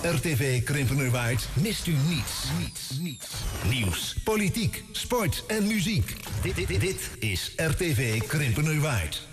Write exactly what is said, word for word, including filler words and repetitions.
R T V Krimpenerwaard mist u niets. Niets, niets. Nieuws, politiek, sport en muziek. Dit, dit, dit is R T V Krimpenerwaard.